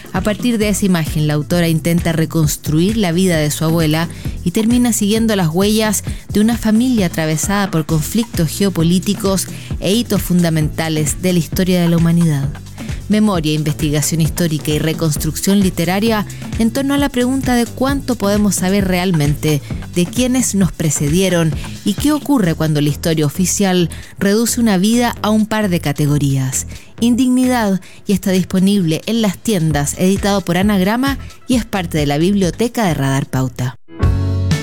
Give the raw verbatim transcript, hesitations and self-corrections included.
A partir de esa imagen, la autora intenta reconstruir la vida de su abuela y termina siguiendo las huellas de una familia atravesada por conflictos geopolíticos e hitos fundamentales de la historia de la humanidad. Memoria, investigación histórica y reconstrucción literaria en torno a la pregunta de cuánto podemos saber realmente de quienes nos precedieron y qué ocurre cuando la historia oficial reduce una vida a un par de categorías. Indignidad, y está disponible en las tiendas, editado por Anagrama y es parte de la biblioteca de Radar Pauta.